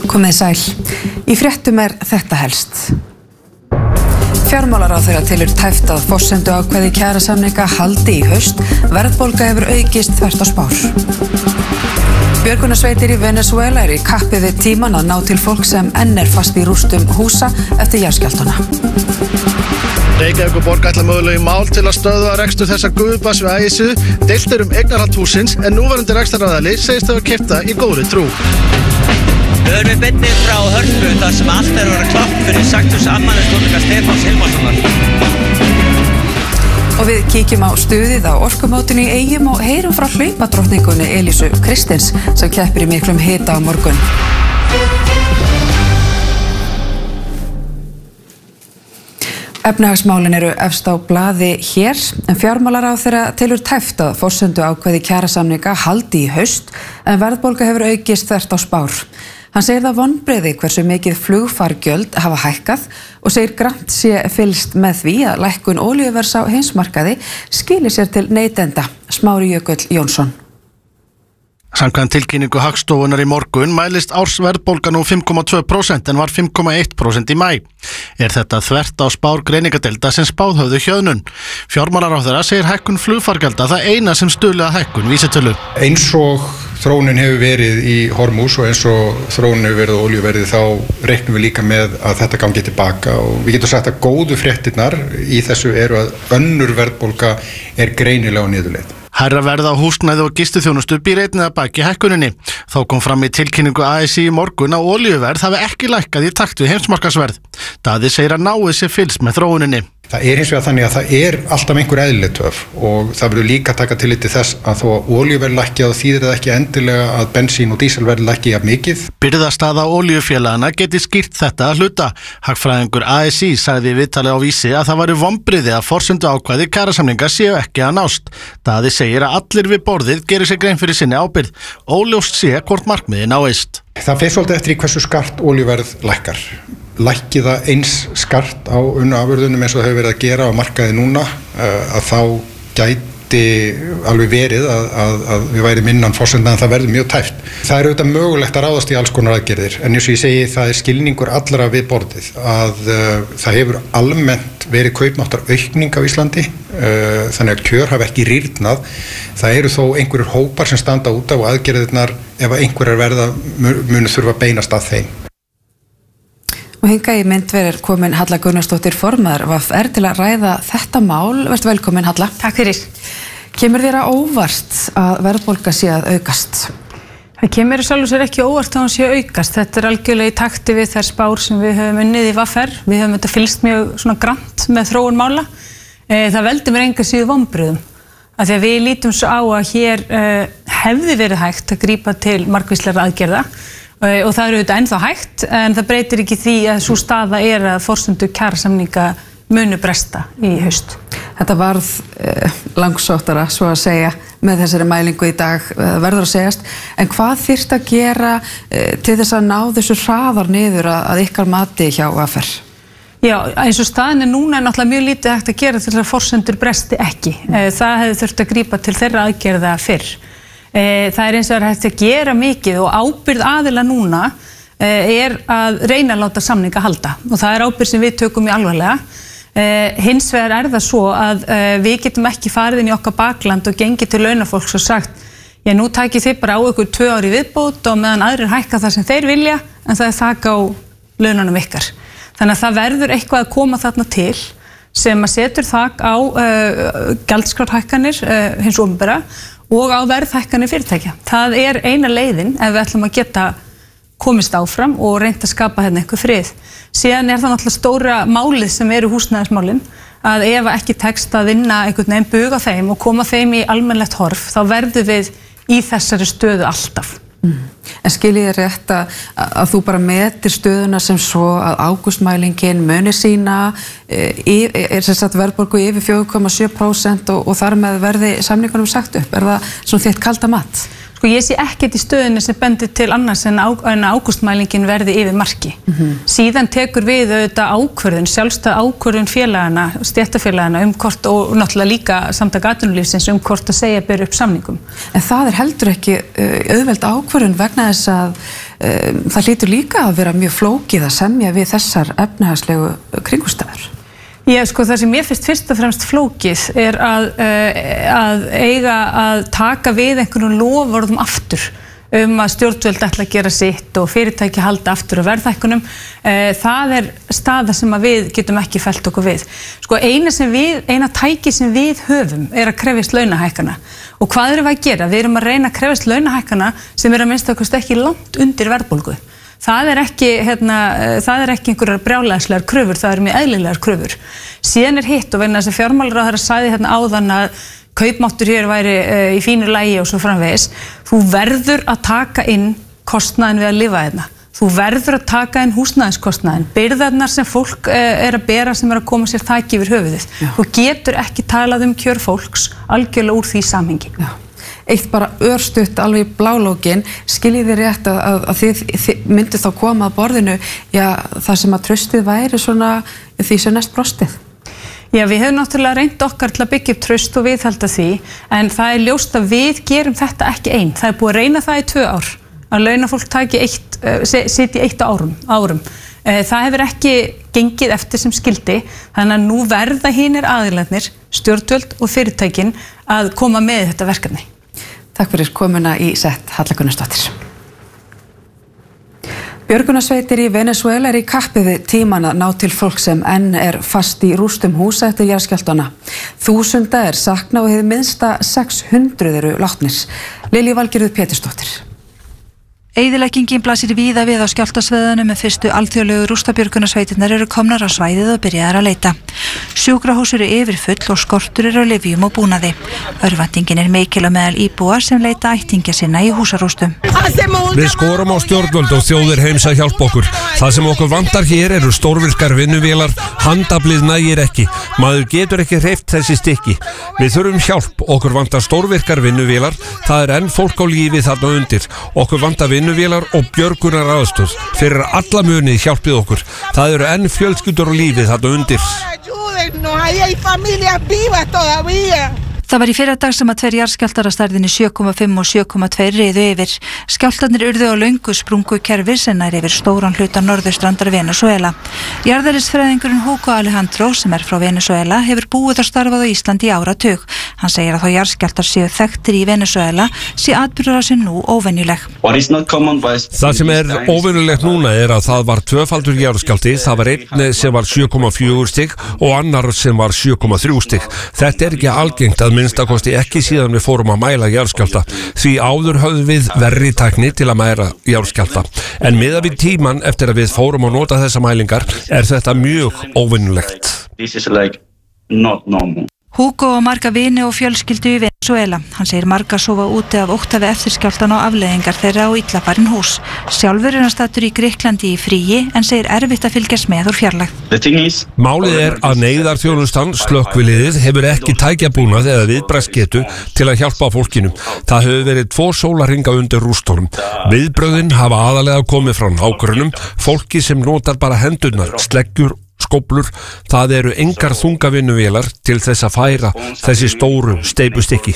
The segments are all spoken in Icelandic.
Komið sæl. Í fréttum þetta helst. Fjármálaráðherra telur tæpt að forsendu ákvæði kjarasamninga haldi í haust. Verðbólga hefur aukist þvert á spár. Björgunarsveitir í Venezuela í kappi við tíman að ná til fólk sem enn fast í rústum húsa eftir jarðskjálftana. Reykjavíkurborg ætlar mögulega í mál til að stöðva rekstur þessa gufubass við Ægisíðu. Deilt eignarhald hússins en núverandi rekstraraðili segist hafa keypt það í góðri trú. Við höfum beinni frá Hörpu þar sem allt að vera klárt fyrir 60. afmælistónleika Stefáns Hilmarssonar. Og við kíkjum á stuðið á orkumótinu í Eyjum og heyrum frá hlaupadrottningunni Elísu Kristins sem keppir í miklum hita á morgun. Efnahagsmálin eru efst á blaði hér, en fjármálaráðherra telur tæpt að forsendu ákvæði kjarasamninga haldi í haust, en verðbólga hefur aukist þvert á spár. Hann segir það vonbrigði hversu mikið flugfargjöld hafa hækkað og segir grannt sé fylgst með því að lækkun olíuverðs á heimsmarkaði skili sér til neytenda. Smári Jökull Jónsson. Samkvæmt tilkynningu Hagstofunnar í morgun mælist ársverðbólga nú 5,2% en var 5,1% í maí. Þetta þvert á spár greiningadeilda sem spáð höfðu hjöðnun. Fjármálaráðherra segir hækkun flugfargjalda það eina sem stuðli að hækkun vísitölu. Eins og þróunin hefur verið í Hormús og eins og þróunin hefur verið á olíuverði þá reiknum við líka með að þetta gangi tilbaka og við getum sagt að góðu fréttirnar í þessu eru að önnur verðbólga greinilega á niðurleið. Hærra verð á húsnæði og gistiþjónustu býr einnig að baki hækkuninni. Þá kom fram í tilkynningu ASÍ í morgun að olíuverð hafi ekki lækkað í takt við heimsmarkaðsverð. Daði segir að náið sé fylgst með þróuninni. Það hins vegar þannig að það alltaf einhver eðlileg töf og það verður líka að taka tillit til þess að þó að olíuverð lækki þá þýðir það ekki endilega að bensín og díselverð lækki jafn mikið. Birgðastaða olíufélagana geti skýrt þetta að hluta. Hagfræðingur ASÍ sagði í viðtali á Vísi að það væri vonbrigði að forsendu ákvæði kjarasamninga séu ekki að nást. Daði segir að allir við borðið gerir sér grein fyrir sinni ábyrgð. Óljóst sé hvort markmiði náist. Það fer svolítið eftir í hversu skart olíuverð lækkar. Lækki það eins skart á unnuafurðunum eins og það hefur verið að gera á markaði núna að þá gæti alveg verið að við væri minnan forsenda en það verður mjög tæft. Það auðvitað mögulegt að ráðast í alls konar aðgerðir en eins og ég segi það skilningur allra við borðið að það hefur almennt verið kaupmáttar aukning á Íslandi þannig að kjör hafa ekki rýrnað. Það eru þó einhverjir hópar sem standa út af og aðgerðirnar ef einhverjar verða munu þurfa að beinast að þeim. Og hingað í myndverð komin Halla Gunnarsdóttir formaður VFR til að ræða þetta mál. Vertu velkomin Halla. Takk fyrir. Kemur þér á óvart að verðbólga sé að aukast? Það kemur sjálfur sér ekki óvart að hún sé að aukast. Þetta algjörlega í takti við þær spár sem við höfum unnið í VFR. Við höfum þetta fylgst mjög svona grannt með þróun mála. Það veldur mér enga síðu vonbrigðum. Af því að við lítum svo á að hér hefði verið hægt að grípa til margvíslegra aðgerða. Og það eru auðvitað ennþá hægt en það breytir ekki því að svo staða að forsendur kjarasamninga munu bresta í haust. Þetta varð langsóttara svo að segja með þessari mælingu í dag verður að segjast en hvað þyrfti að gera til þess að ná þessu hraðar niður að ykkar mati hjá VFR? Já, eins og staðan núna náttúrulega mjög lítið hægt að gera til þess að forsendur bresti ekki. Það hefði þurft að grípa til þeirra aðgerða fyrr. Það eins og hægt að gera mikið og ábyrgð aðila núna að reyna að láta samninga halda og það ábyrgð sem við tökum í alvarlega. Hins vegar það svo að við getum ekki farið inn í okkar bakland og gengið til launafólks og sagt já nú takið þið bara á ykkur 2 ári viðbót og meðan aðrir hækka það sem þeir vilja en það þak á laununum ykkar. Þannig að það verður eitthvað að koma þarna til sem að setur þak á gjaldskrárhækkanir hins opinbera og á verðhækkanir fyrirtækja. Það eina leiðin ef við ætlum að geta komist áfram og reynt að skapa hérna einhver frið. Síðan það náttúrulega stóra málið sem eru húsnæðismálin að ef ekki tekst að vinna einhvern veginn buga þeim og koma þeim í almennlegt horf þá verður við í þessari stöðu alltaf. En skiljið rétt að þú bara metir stöðuna sem svo að ágústmælingin muni sína sem sagt verðbólgu yfir 4,7% og þar með verði samningunum sagt upp. Það svona þitt kalda mat? Sko ég sé ekkert í stöðunni sem bendir til annars en ágústmælingin verði yfir marki. Síðan tekur við auðvitað ákvörðun, sjálfstæð ákvörðun félagana, stéttarfélagana hvort og náttúrulega líka samtök atvinnulífsins hvort að segja ber upp samningum. En það heldur ekki auðveld ákvörðun vegna þess að það hlýtur líka að vera mjög flókið að semja við þessar efnahagslegu kringumstæður. Já, sko það sem ég finnst fyrst og fremst flókið að eiga að taka við einhvern loforðum aftur að stjórnvöld ætla að gera sitt og fyrirtæki halda aftur á verðhækkunum. Það staða sem að við getum ekki fellt okkur við. Sko eina tæki sem við höfum að krefjast launahækkana. Og hvað erum við að gera? Við erum að reyna að krefjast launahækkana sem að minnsta okkur ekki langt undir verðbólgu. Það ekki einhverjar brjálæðislegar kröfur, það mjög eðlilegar kröfur. Síðan hitt og vegna þess að fjármálaráðherra sagði áðan að kaupmáttur hér væri í fínu lagi og svo framvegis. Þú verður að taka inn kostnaðinn við að lifa hérna. Þú verður að taka inn húsnæðiskostnaðinn, byrðarnar sem fólk að bera sem að koma sér þaki yfir höfuðið. Þú getur ekki talað kjör fólks algjörlega úr því samhengi. Já. Eitt bara örstutt alveg í blálógin, skiljið þið rétt að þið myndið þá koma að borðinu, það sem að traustið væri svona því sem næst brostið? Já, við hefum náttúrulega reynt okkar til að byggja upp traust og viðhalda því, en það ljóst að við gerum þetta ekki einn. Það búið að reyna það í 2 ár, að launafólk sitji 1 árum. Það hefur ekki gengið eftir sem skildi, þannig að nú verða hinir aðilarnir, stjórnvöld og fyrirtækin að koma með þetta verkefni. Takk fyrir komuna í sett, Halla Gunnarsdóttir. Björgunarsveitir í Venesúela í kappi við tíman að ná til fólk sem enn fast í rústum húsa eftir jarðskjálftana. 1000 saknað og hið minnsta 600 látnir. Lilja Valgerður Pétursdóttir. Eyðileggingin blasir víða við á skjálftasvæðunum með fyrstu alþjóðlegu rústabjörgunarsveitirnar komnar á svæðið og byrjaðar að leita. Sjúkrahús yfirfull og skortur á lyfjum og búnaði. Örvæntingin mikil á meðal íbúa sem leita ættingja sinna í húsarústum. Við skorum á stjórnvöld og þjóðir heims að hjálpa okkur. Það sem okkur vantar hér stórvirkar vinnuvélar, handaflið nægir ekki. Maður getur ekki hreyft þessi stykki. Við þurfum hjálp, okkur vantar stórvirkar vinnuvélar, það enn fólk á lífi þarna undir. Okkur vantar vinnuvélar og björgunar aðstöð. Fyrir alla munið hjálpið okkur. Það enn fjölskyldur á lífi þarna undir. Það var í fyrradag sem að 2 jarðskjálftar að stærðinni 7,5 og 7,2 riðu yfir. Skjálftarnir urðu á löngu sprungukerfi sem nær yfir stóran hluta norðurstrandar Venesúela. Jarðeðlisfræðingurinn Hugo Alejandro sem frá Venesúela hefur búið og starfað á Íslandi í áratug. Hann segir að þá jarðskjálftar séu þekktir í Venesúela sé atburðarásin nú óvenjuleg. Það sem óvenjulegt núna að það var 2-faldur jarðskjálfti, það var einn sem var 7,4 stig og annar sem var 7,3 stig. Þetta ekki algengt að minnstakosti ekki síðan við fórum að mæla jarðskjálfta. Því áður höfðum við verri tækni til að mæla jarðskjálfta. En miðað við tíman eftir að við fórum að nota þessa mælingar þetta mjög óvenjulegt. Hugo og marga vini og fjölskyldu í Venesúela. Hann segir marga sofa úti af ótta við eftirskjálftan og afleiðingar þeirra á illa farin hús. Sjálfur hann stattur í Grikklandi í fríi en segir erfitt að fylgjast með úr fjarlægð. Málið að neyðarþjónustan, slökkviliðið, hefur ekki tækjabúnað eða viðbragðsgetu til að hjálpa fólkinu. Það hefur verið 2 sólarhringa undir rústunum. Viðbrögðin hafa aðalega komið frá nágrönnum, fólki sem notar bara hendurnar, sleggjur, skóflur. Það engar þungavinnuvélar til þess að færa þessi stóru steipustykki.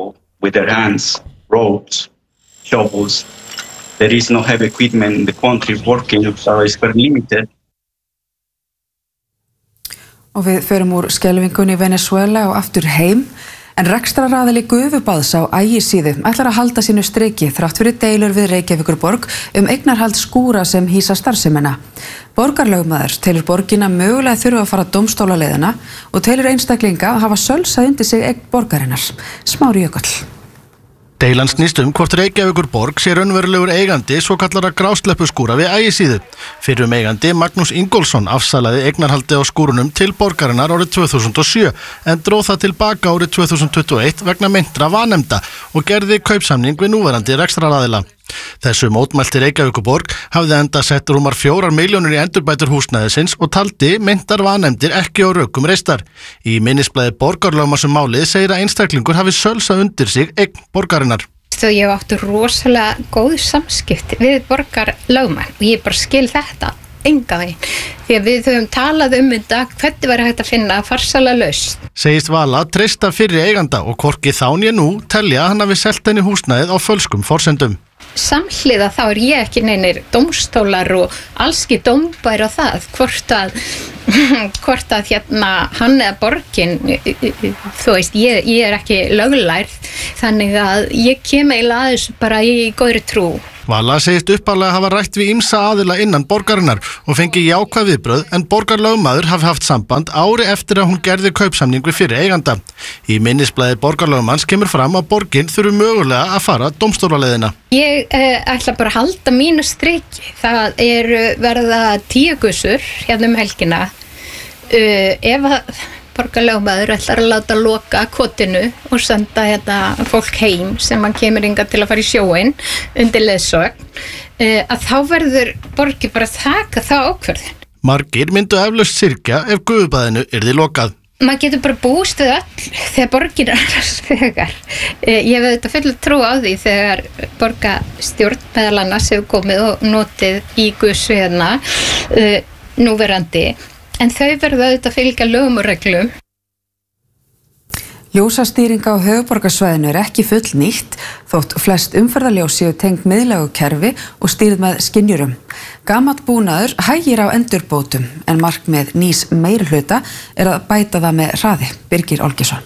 Og við förum úr skelfingunni í Venesúela og aftur heim. En rekstraraðili Gufubaðs á Ægisíðu ætlar að halda sínu striki þrátt fyrir deilur við Reykjavíkurborg eignarhald skúra sem hýsa starfsemina. Borgarlögmaður telur borgina mögulega þurfa að fara dómstólaleiðina og telur einstaklinga að hafa sölsað undir sig eign borgarinnar. Smári Jökull. Deilan snýst hvort Reykjavíkurborg sé raunverulegur eigandi svokallara grásleppuskúra við Ægisíðu. Fyrrum eigandi Magnús Ingólfsson afsalaði eignarhaldi á skúrunum til borgarinnar árið 2007 en dróð það tilbaka árið 2021 vegna meintra vanefnda og gerði kaupsamning við núverandi rekstraraðila. Þessu mótmælti Reykjavíkurborg hafði enda sett rúmar 4 milljónir í endurbætur húsnæðisins og taldi meintar vanefndir ekki á rökum reistar. Í minnisblaði borgarlögmanns málið segir að einstaklingur hafi sölsað undir sig eign borgarinnar. veistu, ég átti rosalega góð samskipti við borgarlögmann og ég bara skil þetta enga veginn, því að við höfum talað þetta, hvernig væri hægt að finna farsæla lausn. Segist Vala treysta fyrir eiganda og hvorki þá né nú telja að hann hafi selt henni húsnæðið á fölskum forsendum. Samhliða þá ég ekki neinir dómstólar og allski dómbær á það, hvort að hann eða borgin, þú veist, ég ekki löglærð, þannig að ég kem eiginlega að þessu bara í góðri trú. Vala segist upphaflega hafa rætt við ýmsa aðila innan borgarinnar og fengi jákvæð viðbrögð en borgarlögmaður hafi haft samband ári eftir að hún gerði kaupsamningu fyrir eiganda. Í minnisblaði borgarlögmanns kemur fram að borgin þurfi mögulega að fara dómstólaleiðina. Ég ætla bara að halda mínu striki. Það verða 10 gussur hérna helgina. Ef að borgarlögmaður ætlar að láta loka kotinu og senda fólk heim sem hann kemur hingað til að fara í sjóinn undir leiðsögn, að þá verður borgin bara að taka það ákvörðun. Margir myndu eflaust syrgja ef gufubaðinu yrði lokað. Maður getur bara búist við öll þegar borgin annars vegar. Ég hef þetta full trú á því þegar borgarstjórn meðal annars hefur komið og notið í gusu núverandi. En þau verða auðvitað fylgja lögum og reglum. Ljósastýring á höfuðborgarsvæðinu ekki full nýtt, þótt flest umferðarljós séu tengd miðlægu kerfi og stýrð með skynjurum. Gamall búnaður hægir á endurbótum, en markmið nýs meirihluta að bæta það með hraði. Birgir Olgesson.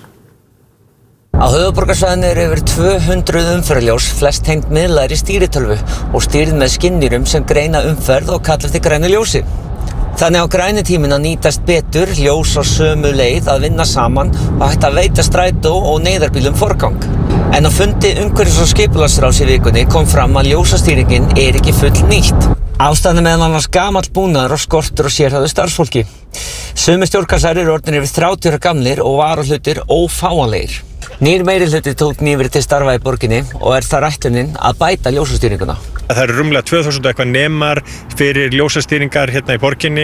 Á höfuðborgarsvæðinu yfir 200 umferðarljós, flest tengd miðlægri stýritölvu og stýrð með skynjurum sem greina umferð og kalla eftir grænu ljósi. Þannig á grænutíminn að nýtast betur, ljós á sömu leið að vinna saman og hægt að veita strætó og neyðarbílum forgang. En á fundi umhverfis- og skipulagsráðs í vikunni kom fram að ljósastýringin ekki full nýtt. Ástæðan meðal annars gamall búnaður og skortur og sérhæfðu starfsfólki. Sumir stjórnkassar eru orðnir yfir 30 ára gamlir og varahlutir ófáanlegir. Nýr meirihluti tók nýverið til starfa í borginni og þar ætlunin að bæta ljósastýringuna. Það eru rúmlega 2000 eitthvað nemar fyrir ljósastýringar hérna í borginni.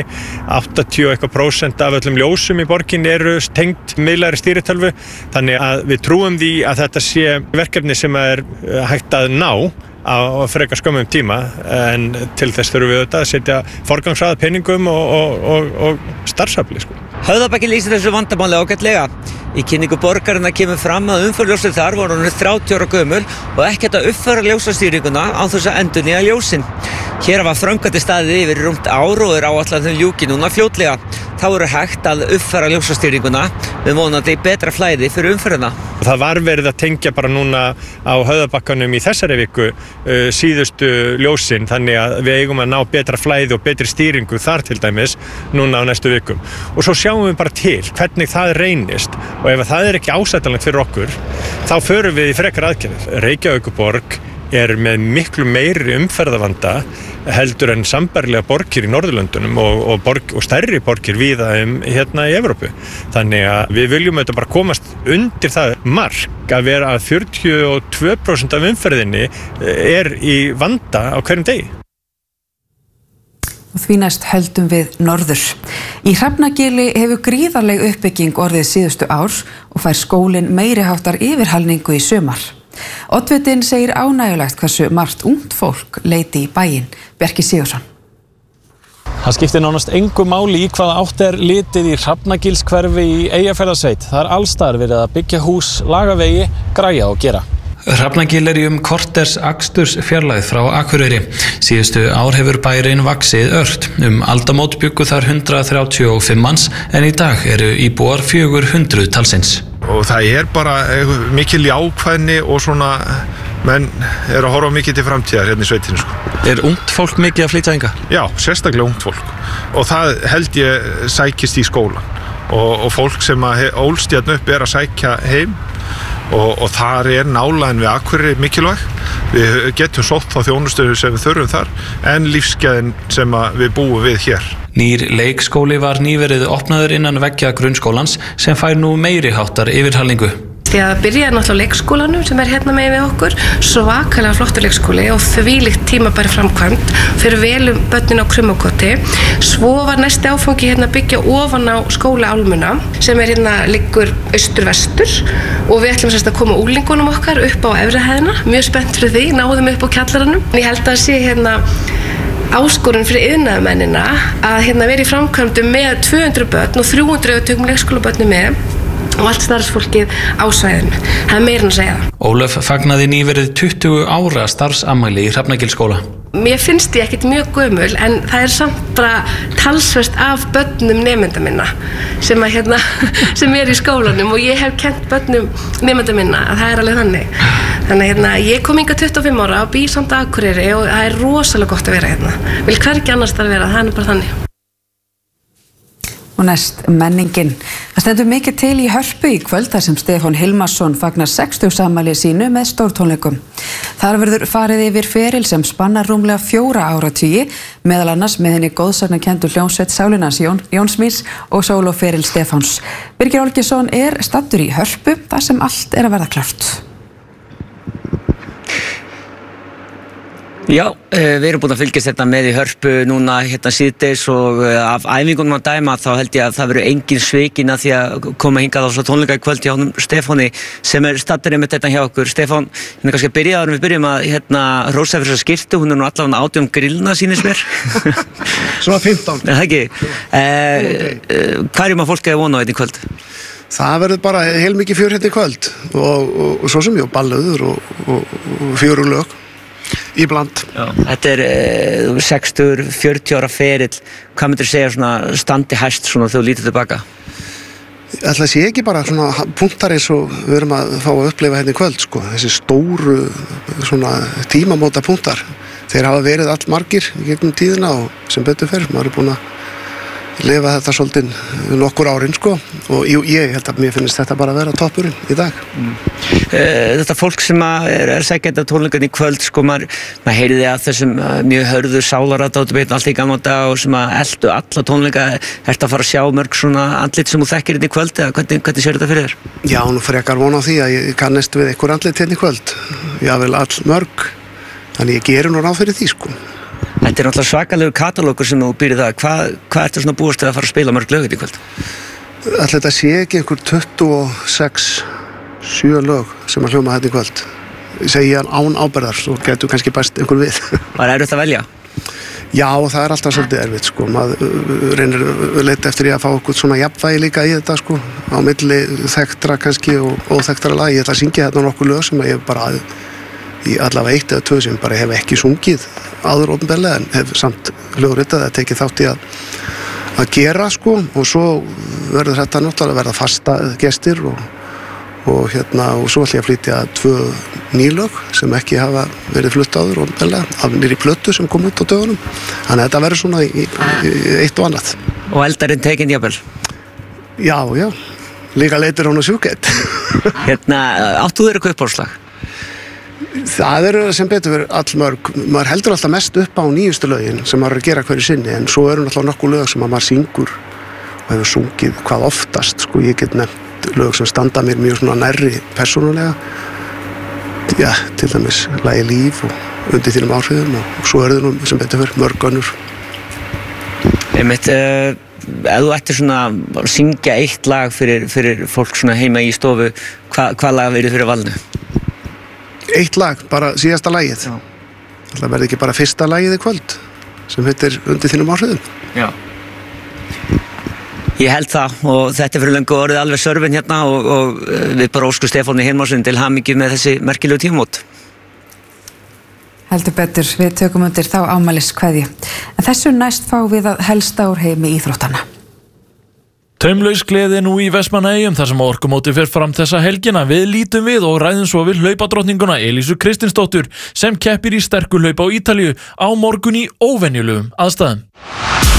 80% af öllum ljósum í borginni eru tengd miðlægri stýritölvu. Þannig að við trúum því að þetta sé verkefni sem hægt að ná á frekar skömmum tíma, en til þess þurfum við að setja forgangsraða peningum og starfsafli. Höfðabakki lýsir þessu vandamáli ágætlega. Í kynningu borgarinnar kemur fram að umferðarljósið þar voru 30 ára gömul og ekki hægt að uppfæra ljósastýringuna án þess að endurnýja ljósin. Hér hafa framkvæmdir staðið yfir rúmt ár og áætlað þeim ljúki núna fljótlega. Þá eru hægt að uppfæra ljósastýringuna með vonandi betra flæði fyrir umferðina. Það var verið að tengja bara núna á Höfðabakkanum í þessari viku síðustu ljósin, þannig að við eigum að ná betra flæði og betri stýringu þar til dæmis núna á næstu vikum. Og svo sjáum við bara til hvernig það reynist, og ef það ekki ásættanlegt fyrir okkur, þá förum við í frekar aðgerðir. Reykjavíkurborg með miklu meiri umferðarvanda heldur en sambærilega borgir í Norðurlöndunum og stærri borgir víða hérna í Evrópu. Þannig að við viljum þetta bara komast undir það mark að vera að 42% af umferðinni í vanda á hverjum degi. Og því næst höldum við norður. Í Hrafnagili hefur gríðarleg uppbygging orðið síðustu ár og fær skólinn meiriháttar yfirhalningu í sumar. Oddvitinn segir ánægjulegt hversu margt ungt fólk leiti í bæinn. Bjarki Sigurðsson. Það skiptir nánast engu máli í hvaða átt litið í Hrafnagilshverfi í Eyjafjarðarsveit. Það alls staðar verið að byggja hús, laga vegi, græja og gera. Hrafnagil í korters aksturs fjarlægð frá Akureyri. Síðustu ár hefur bærinn vaxið ört. Aldamót bjuggu þar 135 manns en í dag eru íbúar 400 talsins. Og það bara mikil jákvæðni og svona menn að horfa mikið til framtíðar hérna í sveitinu. Ungt fólk mikið að flytja hingað? Já, sérstaklega ungt fólk. Og það held ég sækist í skólan. Og fólk sem ólst hérna upp að sækja heim. Og þar nálægðin við Akureyri mikilvæg. Við getum sótt þá þjónustöðu sem við þurfum þar, en lífsgæðin sem við búum við hér. Nýr leikskóli var nýverið opnaður innan veggja grunnskólans sem fær nú meiriháttar yfirhalningu. Því að það byrjaði náttúrulega á leikskólanum sem hérna megin við okkur, svakalega flottur leikskóli og þvílíkt tímabæri framkvæmd fyrir vel börnin á Krummagötu. Svo var næsti áfangi hérna að byggja ofan á skóla Álmuna sem hérna liggur austur-vestur og við ætlum að koma unglingunum okkar upp á efri hæðina. Mjög spennt fyrir því, náðum upp á kjallaranum. Ég held að sé hérna áskorun fyrir iðnaðarmennina að hérna vera í framkvæmdum með 200 börn og 300 tökum leikskólabörnum með og allt starfsfólkið á svæðinu. Það er meira en að segja það. Ólöf fagnaði nýverið 20 ára starfsafmæli í Hrafnagilsskóla. Mér finnst ég ekkert mjög gömul en það er samt bara talsvert af börnum nemenda minna sem er í skólanum og ég hef kennt börnum nemenda minna að það er alveg þannig. Þannig ég kom hingað 25 ára og býr samt á Akureyri og það er rosalega gott að vera hérna. Vil hvergi annars þar vera, það er bara þannig. Og næst menningin. Það stendur mikið til í Hörpu í kvöld þar sem Stefán Hilmarsson fagnar 60 afmæli sínu með stórtónleikum. Þar verður farið yfir feril sem spannar rúmlega 4 áratugi, meðal annars með henni góðsagnakenndu hljómsveit Sálinans Jóns Mírs og sólóferil Stefáns. Birgir Olgesson er staddur í Hörpu þar sem allt er að verða klárt. Já, við erum búin að fylgjast þetta með í Hörpu núna síðdegis og af æfingunum að dæma þá held ég að það verður engin svikin að því að koma hingað á svo tónleika í kvöld hjá honum Stefáni sem er staddur með þetta hjá okkur. Stefán, kannski að byrja áður en við byrjum að hrósa fyrir þessa skyrtu, hún er nú allavega 18 grillna sýnist mér. Svona 15. Það ekki. Hverjum að fólk er vona á þetta í kvöld? Það verður bara heilmikið fjör hérna í kvöld og svo sem ég ballöður og fjögur lög. Íbland. Þetta er 60-40 ára ferill. Hvað myndir segja svona standi hæst svona þegar þú lítur tilbaka? Ætla að sé ekki bara svona punktar eins og við erum að fá að upplifa hérna í kvöld sko. Þessi stóru svona tímamóta punktar. Þeir hafa verið all margir í gegnum tíðina og sem betur fer. Maður er búin að lifa þetta svolítið nokkur árin sko og ég held að mér finnst þetta bara að vera toppurinn í dag. Þetta fólk sem er sækjandi á tónleikan í kvöld sko, maður heyriði að þessum mjög hörðu sálaradátubeitin allt í gamla dag og sem að eldu alla tónleika. Ertu að fara að sjá mörg svona andlit sem þú þekkir hérna í kvöld eða hvernig sér þetta fyrir þér? Já, nú frekar von á því að ég kannast við einhver andlit hérna í kvöld. Jável all mörg, þannig ég gerir nú ráð fyrir því sko. Þetta er náttúrulega svakalegur katalógur sem þú býrið það. Hvað ertu svona búist til að fara að spila mörg lög í kvöld? Ætli þetta sé ekki einhver 26-7 lög sem að hljóma þetta í kvöld. Ég segi án ábyrgðar, svo getur kannski bæst einhver við. Var erfitt að velja? Já, það er alltaf svolítið erfitt sko. Maður reynir leita eftir því að fá okkur svona jafnvægi líka í þetta sko. Á milli þekktra kannski og óþekktra lag. Ég ætla að syngja þetta nokkur lög sem ég bara í allavega 1 eða 2 sem bara hef ekki sungið áður opinberlega en hef samt hljóðritað að tekið þátt í að gera sko og svo verður þetta náttúrulega að verða fasta gestir og svo ætla ég að flytja 2 nýlög sem ekki hafa verið flutt áður opinberlega af nýri plötu sem kom út á dögunum þannig að þetta verður svona í eitt og annað. Og eldarinn tekinn jafnvel? Já, líka leitir hún á sjúkett. Áttu þér eitthvað uppáhaldslag? Það eru sem betur verið allmörg. Maður heldur alltaf mest upp á nýjustu lögin sem maður er að gera hverju sinni en svo eru náttúrulega nokkuð lög sem maður syngur og hefur sungið hvað oftast sko. Ég get nefnt lög sem standa mér mjög svona nærri persónulega. Já, til dæmis lagi Líf og Undir þínum áhrifum og svo eru þau nú sem betur verið mörg önnur. Ef þú ættir svona að syngja eitt lag fyrir fólk svona heima í stofu, hvað lag verður fyrir valinu? Eitt lag, bara síðasta lagið. Það verði ekki bara fyrsta lagið í kvöld sem heitir Undir þínum áhrifum. Já. Ég held það og þetta er fyrir löngu orðið alveg sörfin hérna og við bara óskum Stefáni Hilmarsson til hamingju með þessi merkilegu tímamót. Heldur betur, við tökum undir þá afmæliskveðju. En þessu næst fá við að helsta úr heimi íþróttana. Taumlaus gleði nú í Vestmannaeyjum þar sem orkumótið fer fram þessa helgina. Við lítum við og ræðum svo við hlaupadrottninguna Elísu Kristinsdóttur sem keppir í sterku hlaup á Ítalíu á morgun í óvenjulegum aðstæðum.